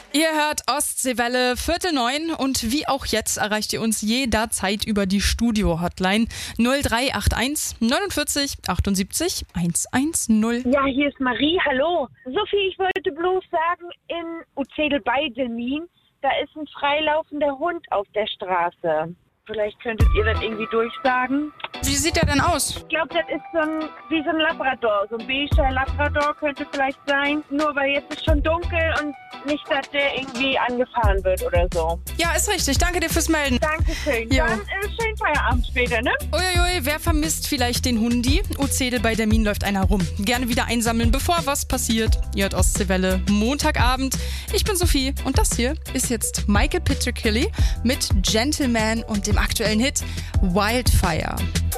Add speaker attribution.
Speaker 1: Ihr hört Ostseewelle, 8:45 und wie auch jetzt erreicht ihr uns jederzeit über die Studio-Hotline 0381 49 78 110.
Speaker 2: Ja, hier ist Marie, hallo. Sophie, ich wollte bloß sagen, in Ucedel-Beidelmin, da ist ein freilaufender Hund auf der Straße. Vielleicht könntet ihr das irgendwie durchsagen.
Speaker 1: Wie sieht der denn aus?
Speaker 2: Ich glaube, das ist wie so ein Labrador. So ein beiger Labrador könnte vielleicht sein. Nur weil jetzt ist schon dunkel und nicht, dass der irgendwie angefahren wird oder so.
Speaker 1: Ja, ist richtig. Danke dir fürs Melden.
Speaker 2: Dankeschön.
Speaker 1: Jo.
Speaker 2: Dann schönen Feierabend später, ne?
Speaker 1: Uiuiui, wer vermisst vielleicht den Hundi? Ucedel-Beidelmin läuft einer rum. Gerne wieder einsammeln, bevor was passiert. Ihr hört Ostseewelle, Montagabend. Ich bin Sophie und das hier ist jetzt Michael Petrikilli mit Gentleman und dem aktuellen Hit Wildfire.